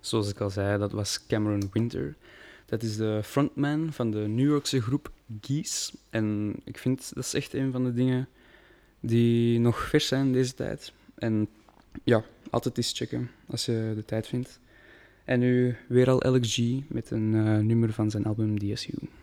Zoals ik al zei, dat was Cameron Winter. Dat is de frontman van de New Yorkse groep Geese. En ik vind dat is echt een van de dingen die nog vers zijn deze tijd. En ja, altijd eens checken als je de tijd vindt. En nu weer al Alex G met een nummer van zijn album DSU.